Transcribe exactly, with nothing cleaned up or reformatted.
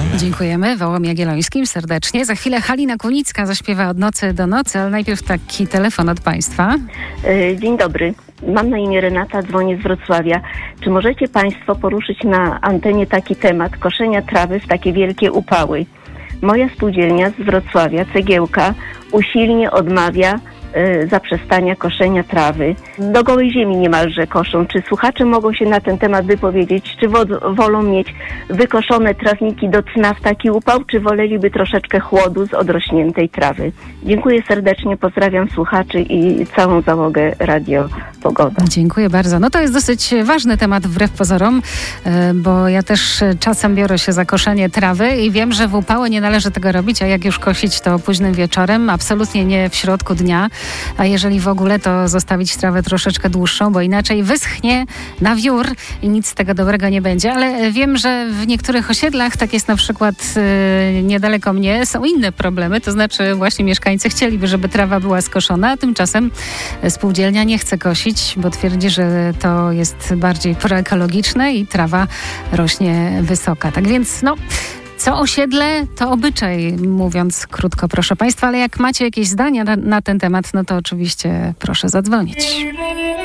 Dziękujemy Wołom Jagiellońskim serdecznie. Za chwilę Halina Kunicka zaśpiewa Od nocy do nocy, ale najpierw taki telefon od Państwa. Dzień dobry. Mam na imię Renata, dzwonię z Wrocławia. Czy możecie Państwo poruszyć na antenie taki temat koszenia trawy w takie wielkie upały? Moja spółdzielnia z Wrocławia, Cegiełka, usilnie odmawia y, zaprzestania koszenia trawy. Do gołej ziemi niemalże koszą. Czy słuchacze mogą się na ten temat wypowiedzieć? Czy wo- wolą mieć wykoszone trawniki do cna w taki upał, czy woleliby troszeczkę chłodu z odrośniętej trawy? Dziękuję serdecznie, pozdrawiam słuchaczy i całą załogę Radio Pogoda. Dziękuję bardzo. No to jest dosyć ważny temat wbrew pozorom, bo ja też czasem biorę się za koszenie trawy i wiem, że w upały nie należy tego robić, a jak już kosić, to późnym wieczorem, absolutnie nie w środku dnia, a jeżeli w ogóle, to zostawić trawę troszeczkę dłuższą, bo inaczej wyschnie na wiór i nic z tego dobrego nie będzie. Ale wiem, że w niektórych osiedlach, tak jest na przykład yy, niedaleko mnie, są inne problemy, to znaczy właśnie mieszkańcy chcieliby, żeby trawa była skoszona, a tymczasem spółdzielnia nie chce kosić, bo twierdzi, że to jest bardziej proekologiczne i trawa rośnie wysoka. Tak więc no, co osiedle, to obyczaj, mówiąc krótko, proszę Państwa, ale jak macie jakieś zdania na, na ten temat, no to oczywiście proszę zadzwonić.